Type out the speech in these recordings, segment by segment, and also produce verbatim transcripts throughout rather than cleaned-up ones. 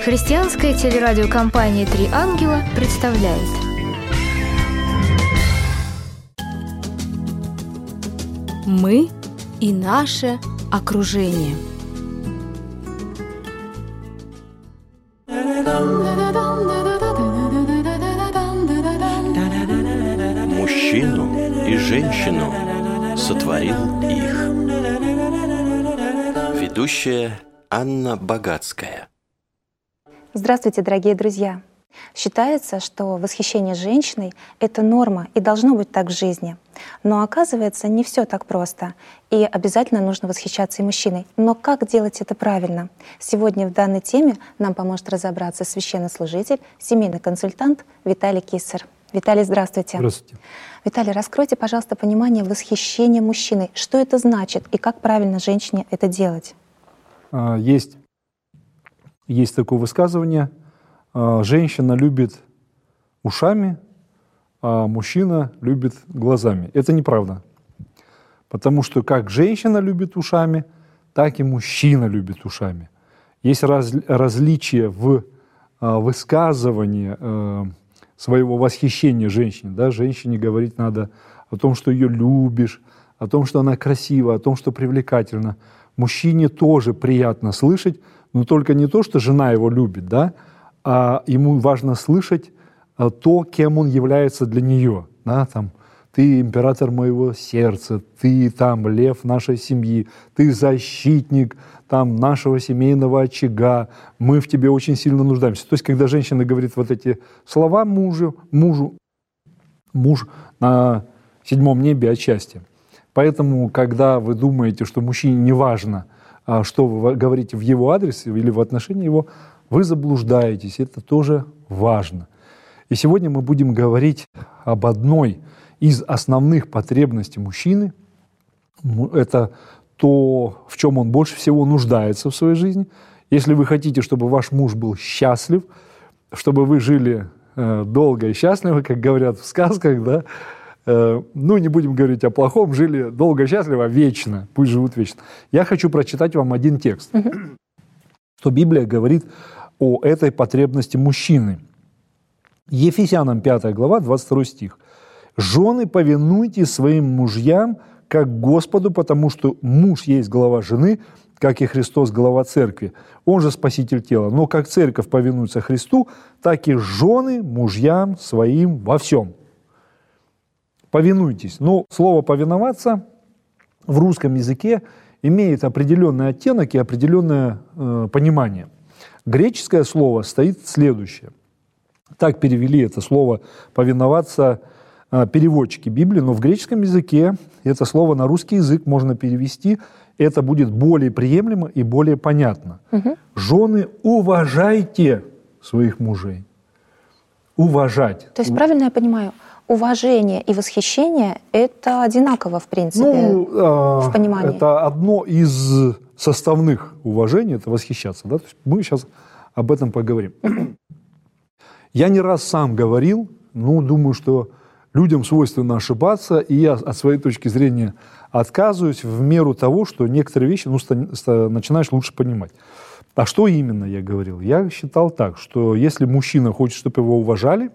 Христианская телерадиокомпания «Три ангела» представляет. Мы и наше окружение. Мужчину и женщину сотворил их. Ведущая Анна Богатская. Здравствуйте, дорогие друзья! Считается, что восхищение женщиной — это норма и должно быть так в жизни. Но оказывается, не все так просто. И обязательно нужно восхищаться и мужчиной. Но как делать это правильно? Сегодня в данной теме нам поможет разобраться священнослужитель, семейный консультант Виталий Киссер. Виталий, здравствуйте. Здравствуйте. Виталий, раскройте, пожалуйста, понимание восхищения мужчиной. Что это значит и как правильно женщине это делать? Есть, есть такое высказывание. Женщина любит ушами, а мужчина любит глазами. Это неправда. Потому что как женщина любит ушами, так и мужчина любит ушами. Есть раз, различие в а, высказывании а, своего восхищения женщине. Да? Женщине говорить надо о том, что ее любишь, о том, что она красива, о том, что привлекательна. Мужчине тоже приятно слышать, но только не то, что жена его любит, да? А ему важно слышать то, кем он является для нее. Да? Там, ты император моего сердца, ты там лев нашей семьи, ты защитник там, нашего семейного очага, мы в тебе очень сильно нуждаемся. То есть, когда женщина говорит вот эти слова мужу, мужу, муж на седьмом небе от счастья. Поэтому, когда вы думаете, что мужчине не важно, что вы говорите в его адрес или в отношении его, вы заблуждаетесь, это тоже важно. И сегодня мы будем говорить об одной из основных потребностей мужчины. Это то, в чем он больше всего нуждается в своей жизни. Если вы хотите, чтобы ваш муж был счастлив, чтобы вы жили э, долго и счастливо, как говорят в сказках, да, э, ну, не будем говорить о плохом, жили долго и счастливо, а вечно, пусть живут вечно. Я хочу прочитать вам один текст, mm-hmm. что Библия говорит о этой потребности мужчины. Ефесянам пятая глава, двадцать второй стих. «Жены, повинуйтесь своим мужьям, как Господу, потому что муж есть глава жены, как и Христос глава церкви. Он же спаситель тела. Но как церковь повинуется Христу, так и жены мужьям своим во всем». Повинуйтесь. Но слово «повиноваться» в русском языке имеет определенный оттенок и определенное э, понимание. Греческое слово стоит следующее. Так перевели это слово «повиноваться» переводчики Библии, но в греческом языке это слово на русский язык можно перевести, это будет более приемлемо и более понятно. Угу. Жены, уважайте своих мужей. Уважать. То есть, правильно я понимаю, уважение и восхищение — это одинаково, в принципе, ну, в понимании? Это одно из составных уважений, это восхищаться. Да? То есть мы сейчас об этом поговорим. Я не раз сам говорил, ну, думаю, что людям свойственно ошибаться, и я от своей точки зрения отказываюсь в меру того, что некоторые вещи ну, начинаешь лучше понимать. А что именно я говорил? Я считал так, что если мужчина хочет, чтобы его уважали,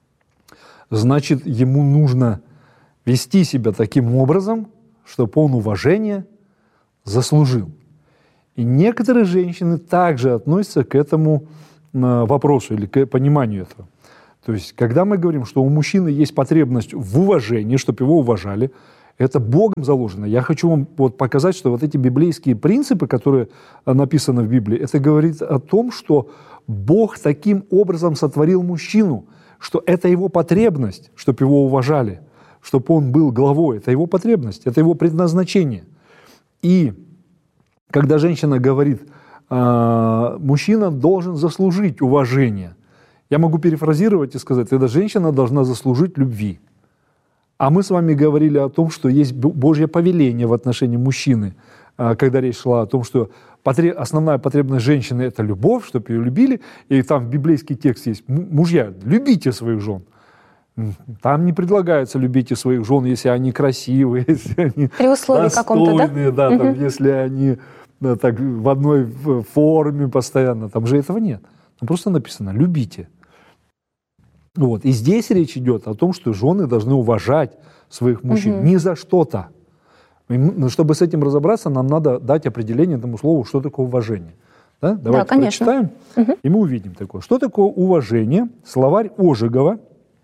значит, ему нужно вести себя таким образом, чтобы он уважение заслужил. И некоторые женщины также относятся к этому вопросу или к пониманию этого. То есть, когда мы говорим, что у мужчины есть потребность в уважении, чтобы его уважали, это Богом заложено. Я хочу вам вот показать, что вот эти библейские принципы, которые написаны в Библии, это говорит о том, что Бог таким образом сотворил мужчину, что это его потребность, чтобы его уважали, чтобы он был главой. Это его потребность, это его предназначение. И когда женщина говорит, мужчина должен заслужить уважение, я могу перефразировать и сказать, эта женщина должна заслужить любви. А мы с вами говорили о том, что есть Божье повеление в отношении мужчины, когда речь шла о том, что основная потребность женщины – это любовь, чтобы ее любили. И там в библейский текст есть «Мужья, любите своих жен». Там не предлагается «любите своих жен», если они красивые, если они При условии достойные, да? Да, там, угу. если они да, так, в одной форме постоянно. Там же этого нет. Просто написано «любите». Вот. И здесь речь идет о том, что жены должны уважать своих мужчин угу. не за что-то. И чтобы с этим разобраться, нам надо дать определение этому слову, что такое уважение. Да? Давайте да, прочитаем, угу. и мы увидим такое. Что такое уважение? Словарь Ожегова.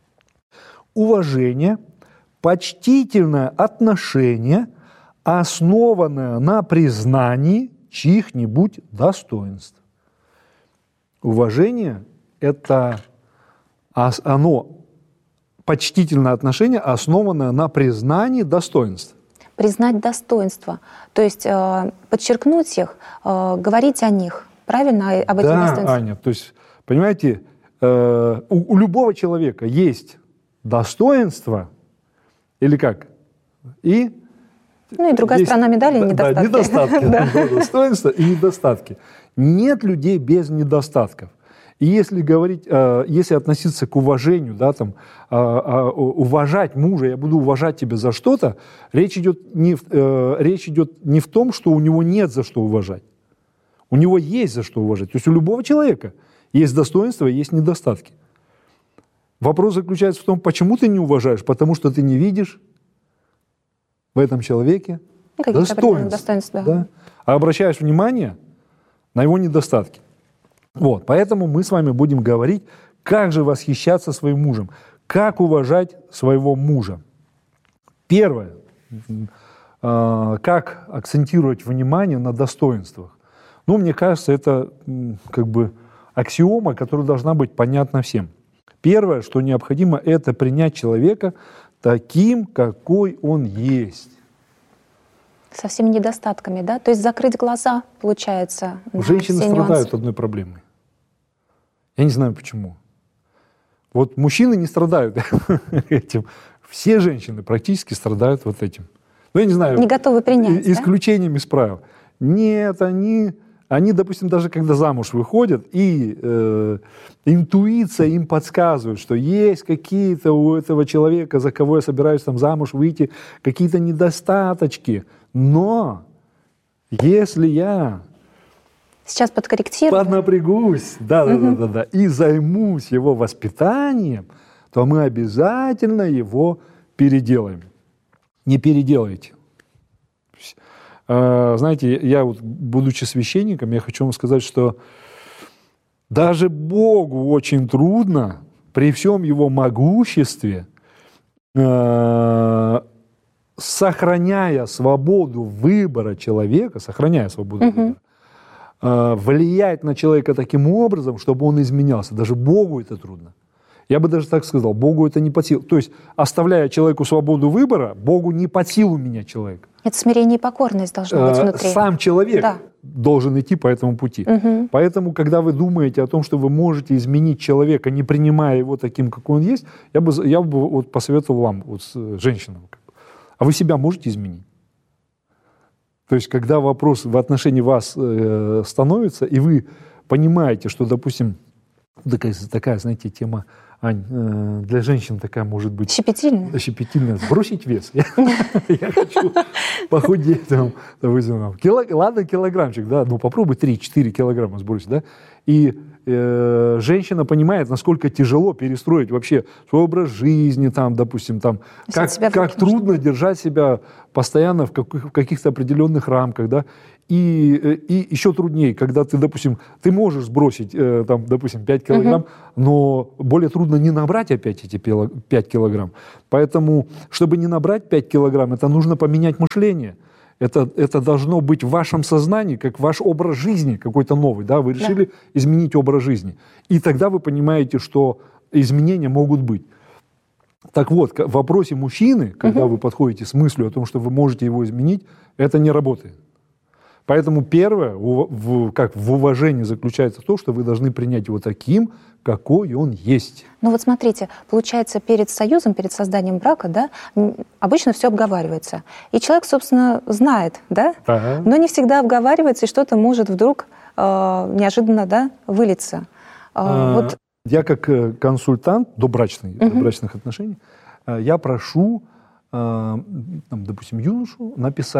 Уважение – почтительное отношение, основанное на признании чьих-нибудь достоинств. Уважение – это оно, почтительное отношение, основанное на признании достоинств. Признать достоинства, то есть э, подчеркнуть их, э, говорить о них, правильно, об этих да, достоинствах? Да, Аня, то есть, понимаете, э, у, у любого человека есть достоинство, или как? И ну и другая есть, сторона медали – недостатки. Да, недостатки, да. Достоинства и недостатки. Нет людей без недостатков. И если говорить, если относиться к уважению, да, там, уважать мужа, я буду уважать тебя за что-то, речь идет, не, речь идет не в том, что у него нет за что уважать. У него есть за что уважать. То есть у любого человека есть достоинства, есть недостатки. Вопрос заключается в том, почему ты не уважаешь? Потому что ты не видишь в этом человеке достоинства. Да? А обращаешь внимание на его недостатки. Вот, поэтому мы с вами будем говорить, как же восхищаться своим мужем, как уважать своего мужа. Первое, э, как акцентировать внимание на достоинствах. Ну, мне кажется, это как бы аксиома, которая должна быть понятна всем. Первое, что необходимо, это принять человека таким, какой он есть. Со всеми недостатками, да? То есть закрыть глаза, получается. Женщины страдают одной проблемой. Я не знаю почему. Вот мужчины не страдают этим. Все женщины практически страдают вот этим. Ну, я не знаю. Не готовы принять, исключением да? из правил. Нет, они, они, допустим, даже когда замуж выходят, и э, интуиция им подсказывает, что есть какие-то у этого человека, за кого я собираюсь там замуж выйти, какие-то недостаточки. Но если я сейчас подкорректирую, поднапрягусь, да, да, да, да, да, и займусь его воспитанием, то мы обязательно его переделаем. Не переделайте. Знаете, я вот, будучи священником, я хочу вам сказать, что даже Богу очень трудно при всем его могуществе, сохраняя свободу выбора человека, сохраняя свободу выбора, влиять на человека таким образом, чтобы он изменялся. Даже Богу это трудно. Я бы даже так сказал, Богу это не под силу. То есть, оставляя человеку свободу выбора, Богу не под силу менять человека. Это смирение и покорность должно быть внутри. Сам человек да. должен идти по этому пути. Угу. Поэтому, когда вы думаете о том, что вы можете изменить человека, не принимая его таким, какой он есть, я бы, я бы вот посоветовал вам, вот, женщинам, а вы себя можете изменить? То есть, когда вопрос в отношении вас э, становится, и вы понимаете, что, допустим, такая, такая знаете, тема, Ань, э, для женщин такая может быть... Щепетильная. Щепетильная. Сбросить вес. Я хочу похудеть. Ладно, килограммчик, да, ну попробуй три-четыре килограмма сбросить, да. И женщина понимает, насколько тяжело перестроить вообще свой образ жизни, там, допустим, там, как, как трудно держать себя постоянно в, каких- в каких-то определенных рамках, да. И, и еще труднее, когда ты, допустим, ты можешь сбросить, э, там, допустим, пять килограмм, угу. но более трудно не набрать опять эти пять килограмм. Поэтому, чтобы не набрать пять килограмм, это нужно поменять мышление. Это, это должно быть в вашем сознании, как ваш образ жизни какой-то новый. Да? Вы решили да. изменить образ жизни. И тогда вы понимаете, что изменения могут быть. Так вот, в вопросе мужчины, когда угу. вы подходите с мыслью о том, что вы можете его изменить, это не работает. Поэтому первое, в, в, как в уважении заключается в том, что вы должны принять его таким, какой он есть. Ну вот смотрите, получается, перед союзом, перед созданием брака, да, обычно все обговаривается. И человек, собственно, знает, да, ага. но не всегда обговаривается, и что-то может вдруг э, неожиданно, да, вылиться. Э, а, вот. Я как консультант добрачный, угу. добрачных отношений, я прошу, э, там, допустим, юношу написать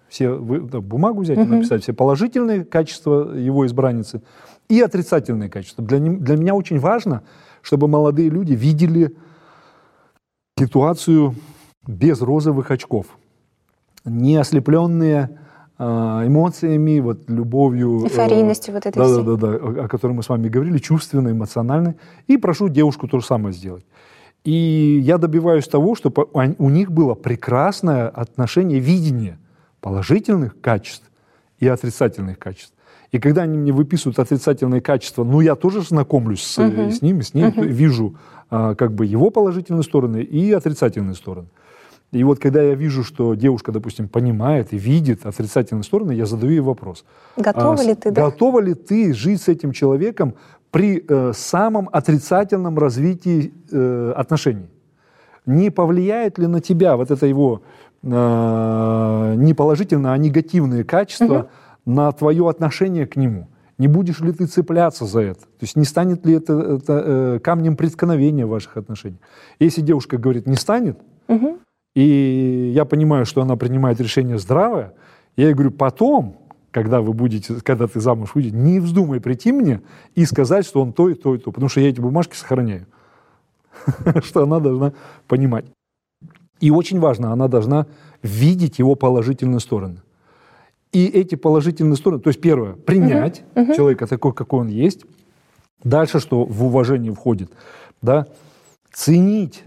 все вы, да, бумагу взять и написать все положительные качества его избранницы и отрицательные качества. Для, для меня очень важно, чтобы молодые люди видели ситуацию без розовых очков, не ослепленные эмоциями, вот, любовью. Эйфорийностью вот этой да, всей. Да, да, да, о которой мы с вами говорили, чувственной, эмоциональной. И прошу девушку то же самое сделать. И я добиваюсь того, чтобы у них было прекрасное отношение, видение положительных качеств и отрицательных качеств. И когда они мне выписывают отрицательные качества, ну, я тоже знакомлюсь с, uh-huh. с ними, с ним, uh-huh. вижу а, как бы его положительные стороны и отрицательные стороны. И вот когда я вижу, что девушка, допустим, понимает и видит отрицательные стороны, я задаю ей вопрос. Готова а, ли ты, да? Готова ли ты жить с этим человеком при э, самом отрицательном развитии э, отношений? Не повлияет ли на тебя вот это его э, не положительное, а негативные качества угу. на твое отношение к нему? Не будешь ли ты цепляться за это? То есть не станет ли это, это э, камнем преткновения в ваших отношениях? Если девушка говорит, не станет, угу. и я понимаю, что она принимает решение здравое, я ей говорю, потом, когда вы будете, когда ты замуж выйдешь, не вздумай прийти мне и сказать, что он то и то и то, потому что я эти бумажки сохраняю. Что она должна понимать. И очень важно, она должна видеть его положительные стороны. И эти положительные стороны, то есть первое, принять uh-huh. Uh-huh. человека такой, какой он есть. Дальше, что в уважение входит, да, ценить,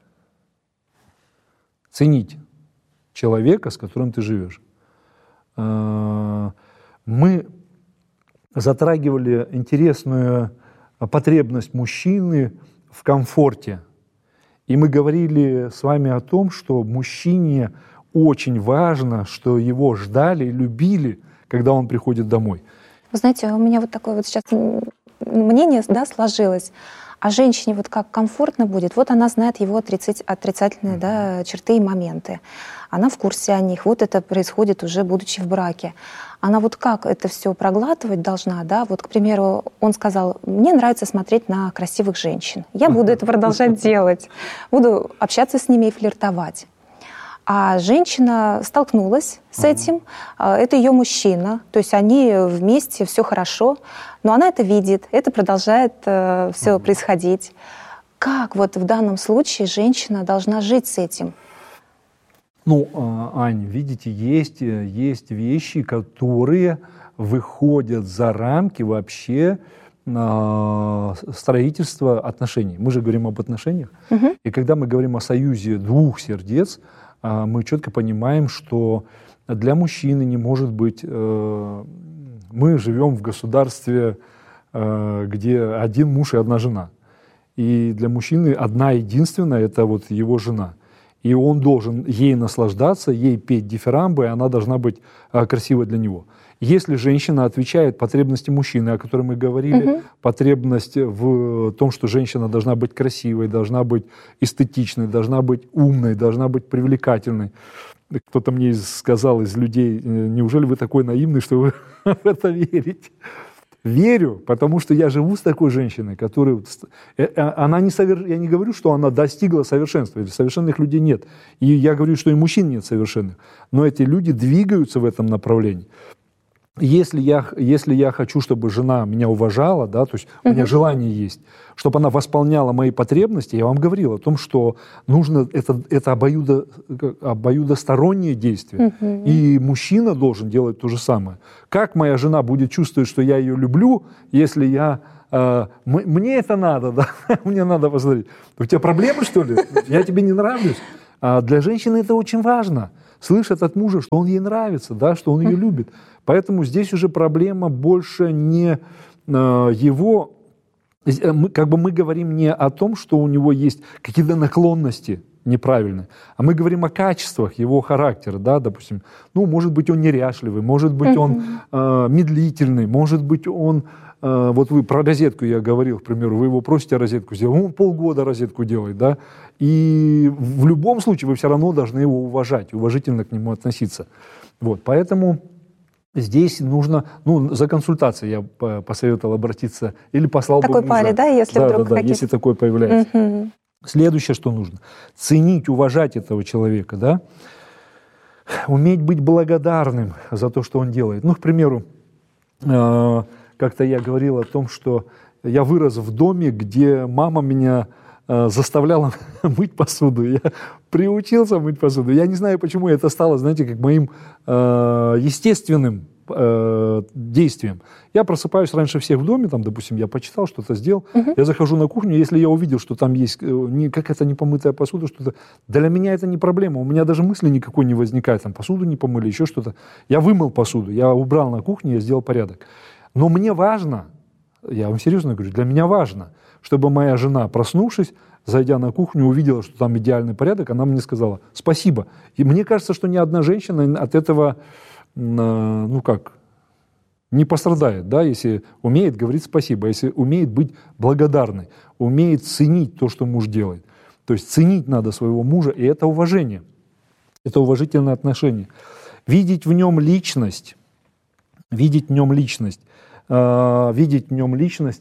ценить человека, с которым ты живешь. Мы затрагивали интересную потребность мужчины в комфорте. И мы говорили с вами о том, что мужчине очень важно, что его ждали, любили, когда он приходит домой. Вы знаете, у меня вот такое вот сейчас мнение, да, сложилось. А женщине вот как комфортно будет, вот она знает его отрицательные, да, черты и моменты. Она в курсе о них. Вот это происходит уже будучи в браке. Она вот как это все проглатывать должна, да? Вот, к примеру, он сказал, мне нравится смотреть на красивых женщин. Я буду это продолжать делать. Буду общаться с ними и флиртовать. А женщина столкнулась с этим, это ее мужчина, то есть они вместе, все хорошо, но она это видит, это продолжает э, все происходить. Как вот в данном случае женщина должна жить с этим? Ну, Ань, видите, есть, есть вещи, которые выходят за рамки вообще э, строительства отношений. Мы же говорим об отношениях. Угу. И когда мы говорим о союзе двух сердец, мы четко понимаем, что для мужчины не может быть... Э, мы живем в государстве, э, где один муж и одна жена. И для мужчины одна единственная — это вот его жена. И он должен ей наслаждаться, ей петь дифирамбы, и она должна быть э, красивой для него. Если женщина отвечает потребности мужчины, о которой мы говорили, угу. потребность в том, что женщина должна быть красивой, должна быть эстетичной, должна быть умной, должна быть привлекательной. Кто-то мне сказал из людей, неужели вы такой наивный, что вы в это верите? Верю, потому что я живу с такой женщиной, которая... Она не совер... Я не говорю, что она достигла совершенства, совершенных людей нет. И я говорю, что и мужчин нет совершенных. Но эти люди двигаются в этом направлении. Если я, если я хочу, чтобы жена меня уважала, да, то есть uh-huh. у меня желание есть, чтобы она восполняла мои потребности, я вам говорил о том, что нужно это, это обоюдо, обоюдостороннее действие. Uh-huh. И мужчина должен делать то же самое. Как моя жена будет чувствовать, что я ее люблю, если я... Э, мне это надо, да? Мне надо посмотреть. У тебя проблемы, что ли? Я тебе не нравлюсь? А для женщины это очень важно. Слышать от мужа, что он ей нравится, да, что он ее любит. Поэтому здесь уже проблема больше не э, его... Мы, как бы мы говорим не о том, что у него есть какие-то наклонности неправильные, а мы говорим о качествах его характера, да, допустим. Ну, может быть, он неряшливый, может быть, он э, медлительный, может быть, он... Э, вот вы про розетку я говорил, к примеру, вы его просите розетку сделать, он полгода розетку делает, да, и в любом случае вы все равно должны его уважать, уважительно к нему относиться. Вот, поэтому... Здесь нужно, ну, за консультацией я посоветовал обратиться или послал такой бы мужа. Паре, да, если да, вдруг да, да, если такое появляется. Угу. Следующее, что нужно, ценить, уважать этого человека, да. уметь быть благодарным за то, что он делает. Ну, к примеру, э, как-то я говорил о том, что я вырос в доме, где мама меня э, заставляла мыть посуду. Я приучился мыть посуду. Я не знаю, почему это стало, знаете, как моим э, естественным э, действием. Я просыпаюсь раньше всех в доме, там, допустим, я почитал, что-то сделал, uh-huh. я захожу на кухню, если я увидел, что там есть не, какая-то непомытая посуда, что-то, для меня это не проблема, у меня даже мысли никакой не возникает, там, посуду не помыли, еще что-то. Я вымыл посуду, я убрал на кухне, я сделал порядок. Но мне важно, я вам серьезно говорю, для меня важно, чтобы моя жена, проснувшись, зайдя на кухню, увидела, что там идеальный порядок, она мне сказала спасибо. И мне кажется, что ни одна женщина от этого, ну как, не пострадает, да, если умеет говорить спасибо, если умеет быть благодарной, умеет ценить то, что муж делает. То есть ценить надо своего мужа, и это уважение, это уважительное отношение. Видеть в нем личность, видеть в нем личность, э, видеть в нем личность,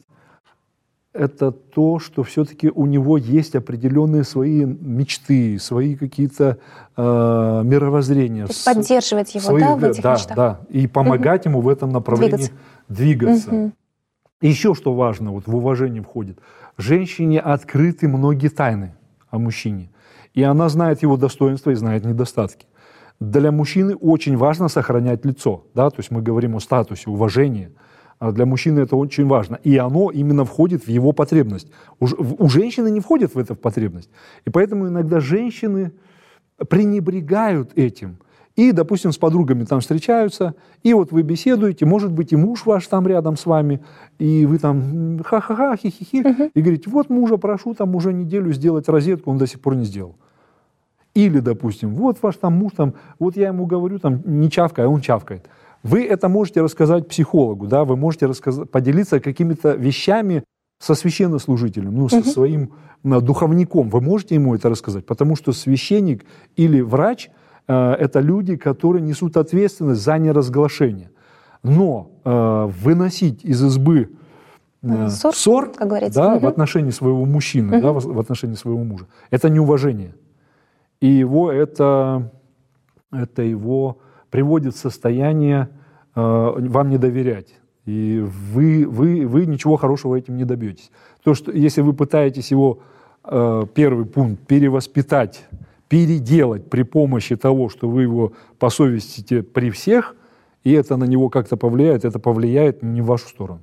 это то, что все-таки у него есть определенные свои мечты, свои какие-то э, мировоззрения. То есть поддерживать его, свои, да, в этих да, мечтах? Да, и помогать угу. ему в этом направлении двигаться. двигаться. Угу. И еще что важно, вот в уважении входит, женщине открыты многие тайны о мужчине, и она знает его достоинства и знает недостатки. Для мужчины очень важно сохранять лицо, да, то есть мы говорим о статусе, уважении. А для мужчины это очень важно. И оно именно входит в его потребность. У, у женщины не входит в это в потребность. И поэтому иногда женщины пренебрегают этим. И, допустим, с подругами там встречаются, и вот вы беседуете, может быть, и муж ваш там рядом с вами, и вы там ха-ха-ха, хи-хи-хи, uh-huh. и говорите, вот мужа прошу там уже неделю сделать розетку, он до сих пор не сделал. Или, допустим, вот ваш там муж, там, вот я ему говорю, там, не чавкай, а он чавкает. Вы это можете рассказать психологу, да, вы можете рассказать, поделиться какими-то вещами со священнослужителем, ну, со uh-huh. своим ну, духовником. Вы можете ему это рассказать, потому что священник или врач э, – это люди, которые несут ответственность за неразглашение. Но э, выносить из избы э, ссор, ссор как говорится, да, uh-huh. в отношении своего мужчины, uh-huh. да, в, в отношении своего мужа, это неуважение. И его это, это его... приводит в состояние э, вам не доверять. И вы, вы, вы ничего хорошего этим не добьетесь. То, что если вы пытаетесь его, э, первый пункт, перевоспитать, переделать при помощи того, что вы его посовестите при всех, и это на него как-то повлияет, это повлияет не в вашу сторону.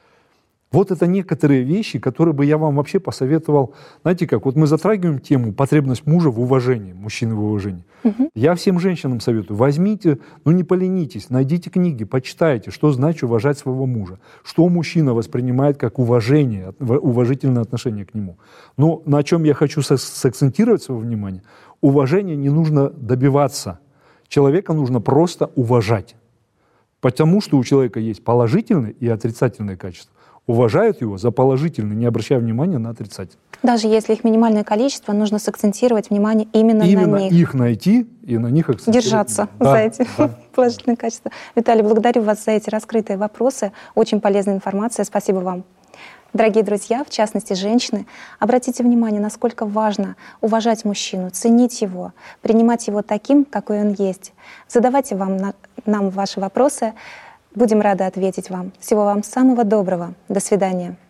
Вот это некоторые вещи, которые бы я вам вообще посоветовал. Знаете как, вот мы затрагиваем тему потребность мужа в уважении, мужчины в уважении. Угу. Я всем женщинам советую, возьмите, ну не поленитесь, найдите книги, почитайте, что значит уважать своего мужа, что мужчина воспринимает как уважение, уважительное отношение к нему. Но на чем я хочу сакцентировать свое внимание, уважение не нужно добиваться, человека нужно просто уважать, потому что у человека есть положительные и отрицательные качества. Уважают его за положительные, не обращая внимания на отрицательные. Даже если их минимальное количество, нужно сакцентировать внимание именно, именно на них. Именно их найти и на них акцентировать. Держаться да, за эти да. положительные качества. Виталий, благодарю вас за эти раскрытые вопросы. Очень полезная информация. Спасибо вам. Дорогие друзья, в частности женщины, обратите внимание, насколько важно уважать мужчину, ценить его, принимать его таким, какой он есть. Задавайте вам, нам ваши вопросы. Будем рады ответить вам. Всего вам самого доброго. До свидания.